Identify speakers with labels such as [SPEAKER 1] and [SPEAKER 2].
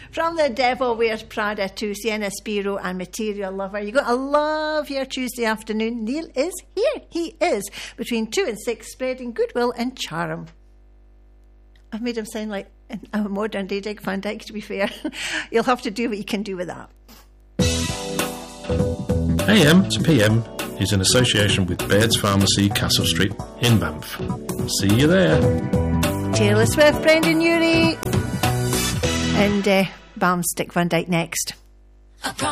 [SPEAKER 1] From The Devil Wears Prada to Sienna Spiro and Material Lover. You're going to love your Tuesday afternoon. Neil is here. He is between 2 and 6, spreading goodwill and charm. I've made him sound like a modern day Dick Van Dyke, to be fair. You'll have to do what you can do with that.
[SPEAKER 2] AM to PM is in association with Baird's Pharmacy, Castle Street in Banff. See you there.
[SPEAKER 1] Taylor Swift, Brendan Urie, and Bam's Dick Van Dyke next.